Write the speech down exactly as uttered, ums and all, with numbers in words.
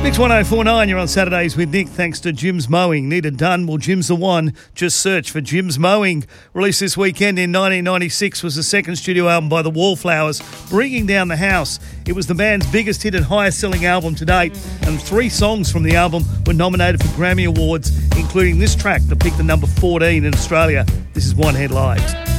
Mix one oh four nine, you're on Saturdays with Nick, thanks to Jim's Mowing. Need it done? Well, Jim's the one. Just search for Jim's Mowing. Released this weekend in nineteen ninety-six, was the second studio album by the Wallflowers, Bringing Down the House. It was the band's biggest hit and highest selling album to date, and three songs from the album were nominated for Grammy Awards, including this track that picked the number fourteen in Australia. This is One Head Lives.